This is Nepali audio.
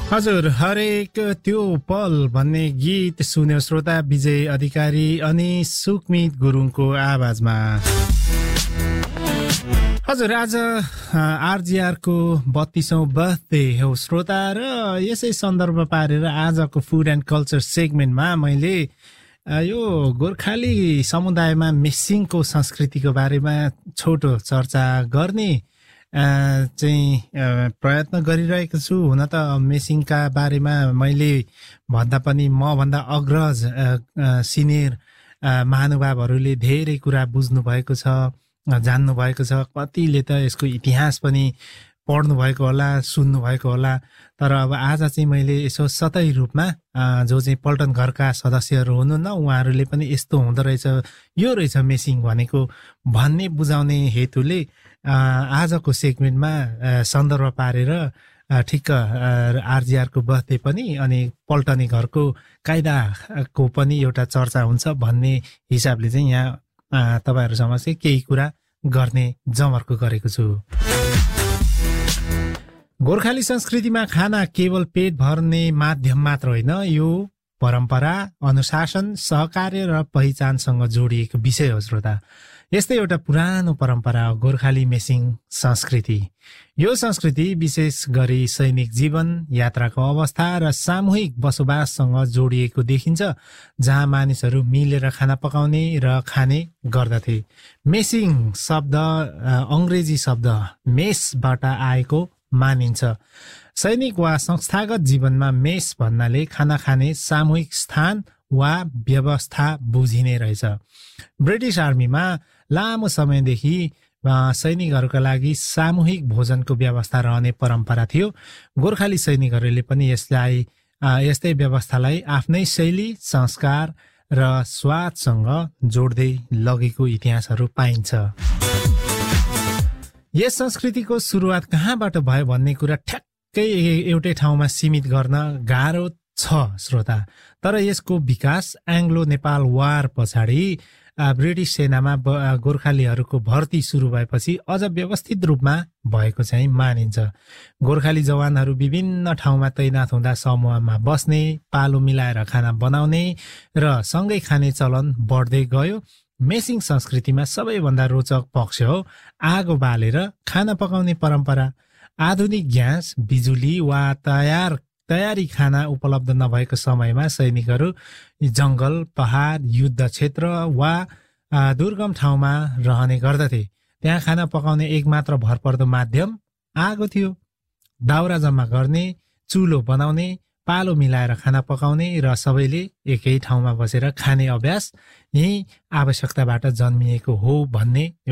हजुर, हरेक त्यो पल भन्ने गीत सुन्यो श्रोता विजय अधिकारी अनि सुकमित गुरुङको आवाजमा। हजुर, आज आरजीआरको 32औं बर्थडे हो श्रोता, र यसै सन्दर्भ पारेर आजको फुड एन्ड कल्चर सेगमेन्टमा मैले यो गोर्खाली समुदायमा मेसिङको संस्कृतिको बारेमा छोटो चर्चा गर्ने चाहिँ प्रयत्न गरिरहेको छु। हुन त मेसिङका बारेमा मैले भन्दा पनि मभन्दा अग्रज सिनियर महानुभावहरूले धेरै कुरा बुझ्नु भएको छ, जान्नु भएको छ। कतिले त यसको इतिहास पनि पढ्नु भएको होला, सुन्नु भएको होला। तर अब आज चाहिँ मैले यसो सतही रूपमा जो चाहिँ पल्टन घरका सदस्यहरू हुनुहुन्न, उहाँहरूले पनि यस्तो हुँदो रहेछ, यो रहेछ मेसिङ भनेको भन्ने बुझाउने हेतुले आजको सेगमेन्टमा सन्दर्भ पारेर ठिक्क आरजीआरको बर्थडे पनि अनि पल्टने घरको कायदाको पनि एउटा चर्चा हुन्छ भन्ने हिसाबले चाहिँ यहाँ तपाईँहरू समक्ष केही कुरा गर्ने जमर्को गरेको छु। गोर्खाली संस्कृतिमा खाना केवल पेट भर्ने माध्यम मात्र होइन, यो परम्परा, अनुशासन, सहकार्य र पहिचानसँग जोडिएको विषय हो श्रोता। यस्तै एउटा पुरानो परम्परा हो गोर्खाली मेसिङ संस्कृति। यो संस्कृति विशेष गरी सैनिक जीवन, यात्राको अवस्था र सामूहिक बसोबाससँग जोडिएको देखिन्छ, जहाँ मानिसहरू मिलेर खाना पकाउने र खाने गर्दथे। मेसिङ शब्द अङ्ग्रेजी शब्द मेसबाट आएको मानिन्छ। सैनिक वा संस्थागत जीवनमा मेस भन्नाले खाना खाने सामूहिक स्थान वा व्यवस्था बुझिने रहेछ। ब्रिटिस आर्मीमा लामो समयदेखि सैनिकहरूका लागि सामूहिक भोजनको व्यवस्था रहने परम्परा थियो। गोर्खाली सैनिकहरूले पनि यस्तै व्यवस्थालाई आफ्नै शैली, संस्कार र स्वादसँग जोड्दै लगेको इतिहासहरू पाइन्छ। यस संस्कृतिको सुरुवात कहाँबाट भयो भन्ने कुरा ठ्याक्कै एउटै ठाउँमा सीमित गर्न गाह्रो छ श्रोता। तर यसको विकास एङ्ग्लो नेपाल वार पछाडि ब्रिटिस सेनामा गोर्खालीहरूको भर्ती सुरु भएपछि अझ व्यवस्थित रूपमा भएको चाहिँ मानिन्छ। गोर्खाली जवानहरू विभिन्न ठाउँमा तैनाथ हुँदा समूहमा बस्ने, पालो मिलाएर खाना बनाउने र सँगै खाने चलन बढ्दै गयो। मेसिङ संस्कृतिमा सबैभन्दा रोचक पक्ष हो आगो बालेर खाना पकाउने परम्परा। आधुनिक ग्यास, बिजुली वा तयारी खाना उपलब्ध नभएको समयमा सैनिकहरू जंगल, पहाड, युद्ध क्षेत्र वा दुर्गम ठाउँमा रहने गर्दथे। त्यहाँ खाना पकाउने एकमात्र भरपर्दो माध्यम आगो थियो। दाउरा जम्मा गर्ने, चुलो बनाउने, पालो मिलाएर खाना पकाउने र सबैले एकै ठाउँमा बसेर खाने अभ्यास यही आवश्यकताबाट जन्मिएको हो भन्ने